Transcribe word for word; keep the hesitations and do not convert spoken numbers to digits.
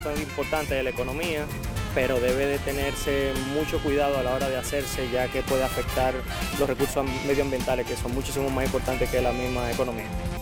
Son importantes de la economía, pero debe de tenerse mucho cuidado a la hora de hacerse, ya que puede afectar los recursos medioambientales, que son muchísimo más importantes que la misma economía.